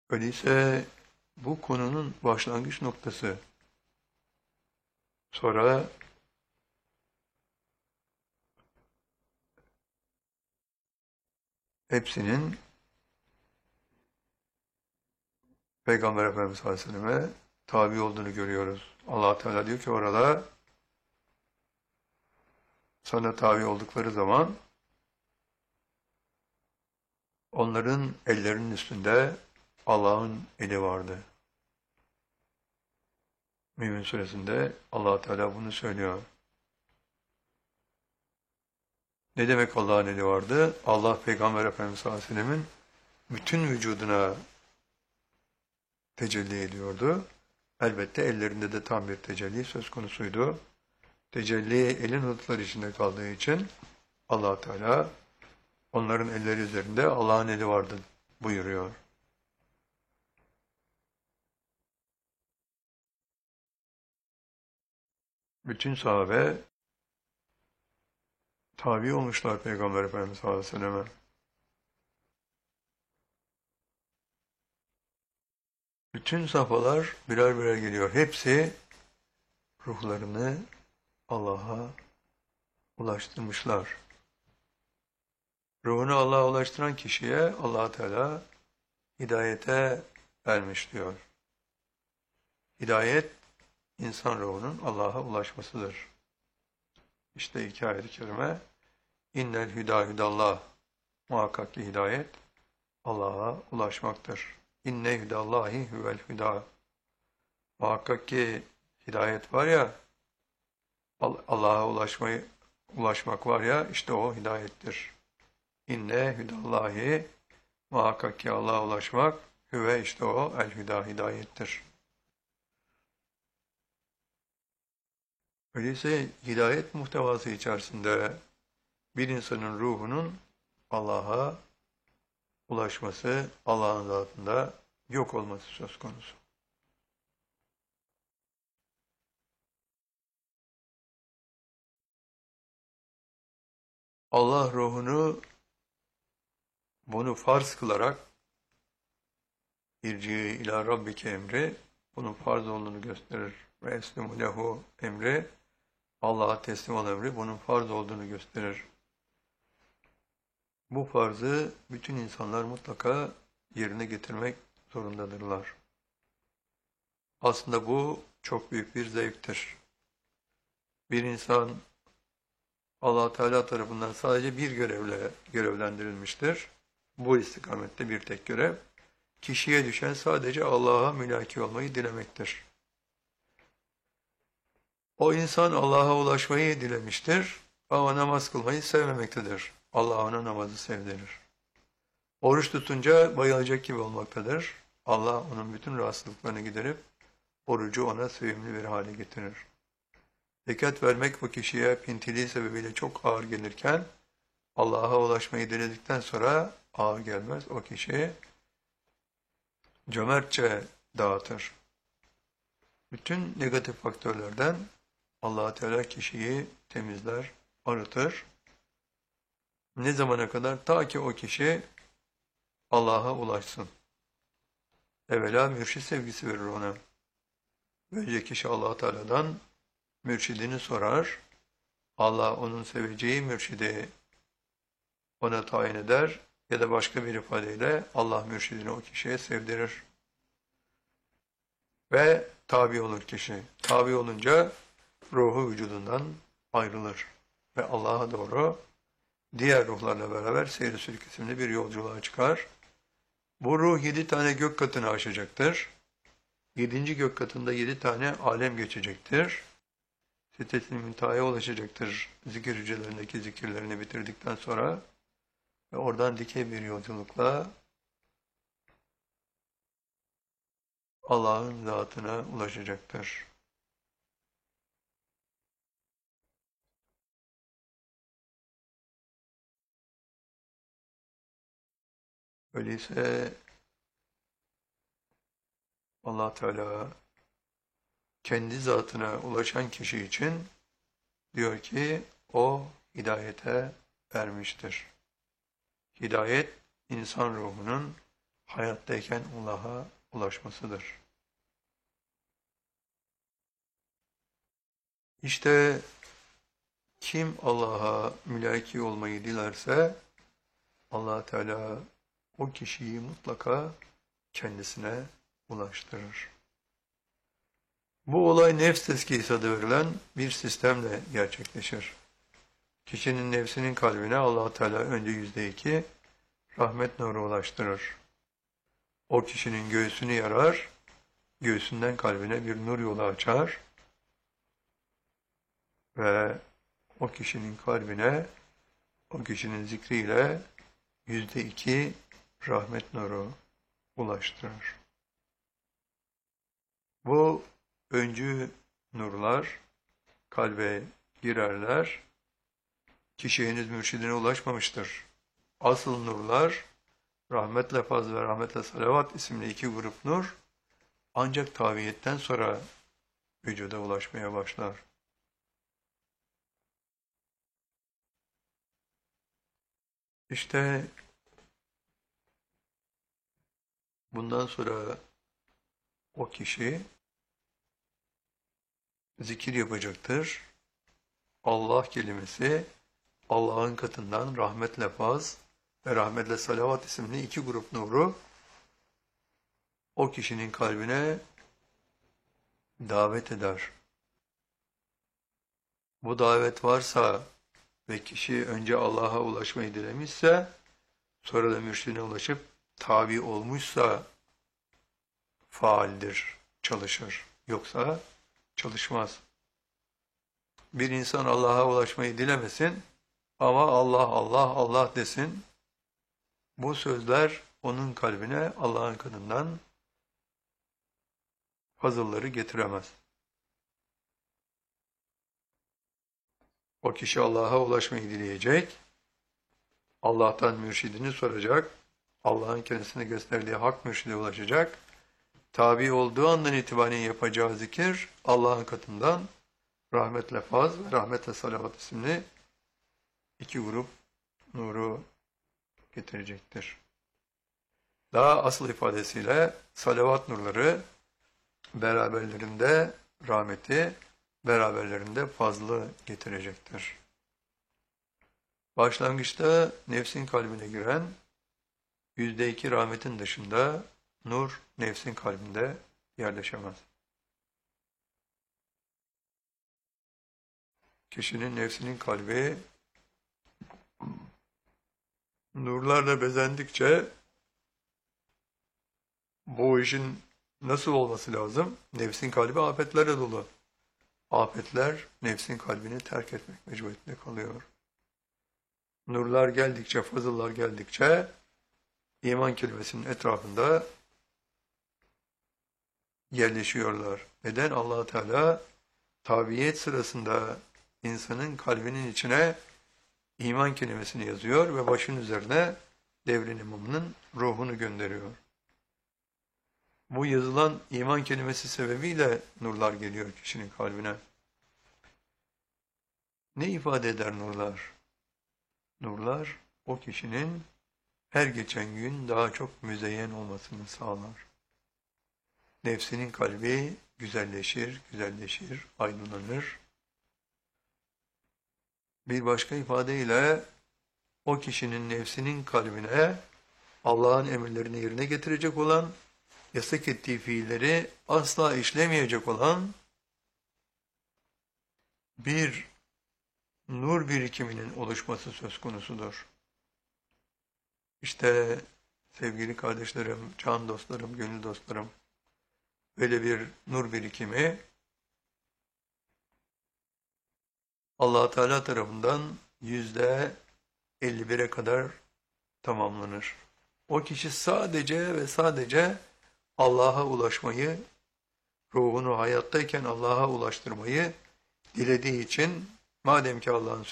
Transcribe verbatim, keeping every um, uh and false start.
Öyleyse bu konunun başlangıç noktası. Sonra hepsinin Peygamber Efendimiz Aleyhisselam'a tabi olduğunu görüyoruz. Allah Teala diyor ki orada sana tabi oldukları zaman onların ellerinin üstünde Allah'ın eli vardı. Mümin Suresinde Allah Teala bunu söylüyor. Ne demek Allah'ın eli vardı? Allah Peygamber Efendimiz Aleyhisselam'ın bütün vücuduna tecelli ediyordu. Elbette ellerinde de tam bir tecelli söz konusuydu. Tecelli elin hıtları içinde kaldığı için Allah Teala onların elleri üzerinde Allah'ın eli vardı buyuruyor. Bütün sahabe tabi olmuşlar Peygamber Efendimiz Aleyhisselam'a. Bütün safhalar birer birer geliyor. Hepsi ruhlarını Allah'a ulaştırmışlar. Ruhunu Allah'a ulaştıran kişiye Allah Teala hidayete ermiş diyor. Hidayet, insan ruhunun Allah'a ulaşmasıdır. İşte iki ayet-i kerime. İnnel hüdâ hüdallah. Muhakkak ki hidayet Allah'a ulaşmaktır. İnne hüdallahi huvel hüdâ. Muhakkak ki hidayet var ya, Allah'a ulaşmayı ulaşmak var ya, işte o hidayettir. İnne hüdallahi, muhakkak ki Allah'a ulaşmak, hüve işte o el hüda hidayettir. Öyleyse hidayet muhtevası içerisinde bir insanın ruhunun Allah'a ulaşması, Allah'ın zatında yok olması söz konusu. Allah ruhunu bunu farz kılarak irci ila rabbike emri bunun farz olduğunu gösterir. Ve eslimu lehu emri Allah'a teslim ol emri bunun farz olduğunu gösterir. Bu farzı bütün insanlar mutlaka yerine getirmek zorundadırlar. Aslında bu çok büyük bir zevktir. Bir insan Allah Teala tarafından sadece bir görevle görevlendirilmiştir. Bu istikamette bir tek görev. Kişiye düşen sadece Allah'a mülaki olmayı dilemektir. O insan Allah'a ulaşmayı dilemiştir ama namaz kılmayı sevmemektedir. Allah ona namazı sevdirir. Oruç tutunca bayılacak gibi olmaktadır. Allah onun bütün rahatsızlıklarını giderip orucu ona sevimli bir hale getirir. Zekat vermek bu kişiye pintiliği sebebiyle çok ağır gelirken Allah'a ulaşmayı diledikten sonra ağır gelmez. O kişi cömertçe dağıtır. Bütün negatif faktörlerden Allah Teala kişiyi temizler, arıtır. Ne zamana kadar? Ta ki o kişi Allah'a ulaşsın. Evvela mürşid sevgisi verir ona. Böylece kişi Allah Teala'dan mürşidini sorar. Allah onun seveceği mürşidi ona tayin eder ya da başka bir ifadeyle Allah mürşidini o kişiye sevdirir. Ve tabi olur kişi. Tabi olunca ruhu vücudundan ayrılır. Ve Allah'a doğru diğer ruhlarla beraber seyri sülük isimli bir yolculuğa çıkar. Bu ruh yedi tane gök katını aşacaktır. Yedinci gök katında yedi tane alem geçecektir. Sitet-i müntehaya ulaşacaktır zikir hücrelerindeki zikirlerini bitirdikten sonra ve oradan dikey bir yolculukla Allah'ın zatına ulaşacaktır. Öyleyse Allah Teala kendi zatına ulaşan kişi için diyor ki o hidayete ermiştir. Hidayet insan ruhunun hayattayken Allah'a ulaşmasıdır. İşte kim Allah'a mülaki olmayı dilerse Allah Teala o kişiyi mutlaka kendisine ulaştırır. Bu olay nefs tezkiyesi adı verilen bir sistemle gerçekleşir. Kişinin nefsinin kalbine Allah Teala önce yüzde iki rahmet nuru ulaştırır. O kişinin göğsünü yarar, göğsünden kalbine bir nur yolu açar ve o kişinin kalbine, o kişinin zikriyle yüzde iki rahmet nuru ulaştırır. Bu öncü nurlar kalbe girerler, kişi henüz mürşidine ulaşmamıştır. Asıl nurlar, rahmetle faz ve rahmetle salavat isimli iki grup nur, ancak taviyetten sonra vücuda ulaşmaya başlar. İşte bundan sonra o kişi zikir yapacaktır. Allah kelimesi Allah'ın katından rahmetle faz ve rahmetle salavat isimli iki grup nuru o kişinin kalbine davet eder. Bu davet varsa ve kişi önce Allah'a ulaşmayı dilemişse, sonra da mürşidine ulaşıp tabi olmuşsa faaldir, çalışır. Yoksa çalışmaz. Bir insan Allah'a ulaşmayı dilemesin ama Allah, Allah, Allah desin. Bu sözler onun kalbine Allah'ın katından fazılları getiremez. O kişi Allah'a ulaşmayı dileyecek, Allah'tan mürşidini soracak, Allah'ın kendisine gösterdiği hak mürşide ulaşacak, tabi olduğu andan itibaren yapacağı zikir Allah'ın katından rahmetle faz ve rahmetle salavat isimli iki grup nuru getirecektir. Daha asıl ifadesiyle salavat nurları beraberlerinde rahmeti, beraberlerinde fazlı getirecektir. Başlangıçta nefsin kalbine giren yüzde iki rahmetin dışında nur nefsin kalbinde yerleşemez. Kişinin nefsinin kalbi nurlarla bezendikçe bu işin nasıl olması lazım? Nefsin kalbi afetlerle dolu. Afetler nefsin kalbini terk etmek mecburiyetinde kalıyor. Nurlar geldikçe, fazıllar geldikçe iman kelimesinin etrafında yerleşiyorlar. Neden? Allah Teala tabiyet sırasında insanın kalbinin içine iman kelimesini yazıyor ve başın üzerine devrin imamının ruhunu gönderiyor. Bu yazılan iman kelimesi sebebiyle nurlar geliyor kişinin kalbine. Ne ifade eder nurlar? Nurlar o kişinin her geçen gün daha çok müzeyyen olmasını sağlar. Nefsinin kalbi güzelleşir, güzelleşir, aydınlanır. Bir başka ifadeyle o kişinin nefsinin kalbine Allah'ın emirlerini yerine getirecek olan, yasak ettiği fiilleri asla işlemeyecek olan bir nur birikiminin oluşması söz konusudur. İşte sevgili kardeşlerim, can dostlarım, gönül dostlarım, böyle bir nur birikimi Allah Teala tarafından yüzde elli bire kadar tamamlanır. O kişi sadece ve sadece Allah'a ulaşmayı, ruhunu hayattayken Allah'a ulaştırmayı dilediği için, madem ki Allah'ın